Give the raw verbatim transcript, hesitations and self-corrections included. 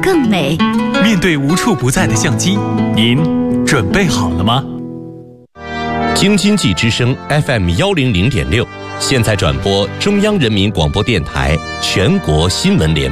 更美。 面对无处不在的相机，您准备好了吗？ 京津冀之声 F M 幺零零点六，现在转播中央人民广播电台全国新闻联播。